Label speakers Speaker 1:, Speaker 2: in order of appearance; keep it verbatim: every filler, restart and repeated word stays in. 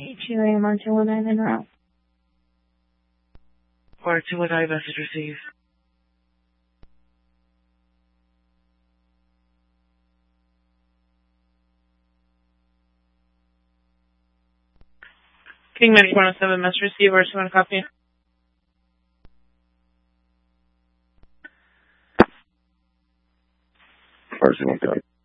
Speaker 1: H U A M R two one nine en route.
Speaker 2: R two one nine, message received. King Medic one oh seven, message received. R two one, copy.
Speaker 3: R two one, copy.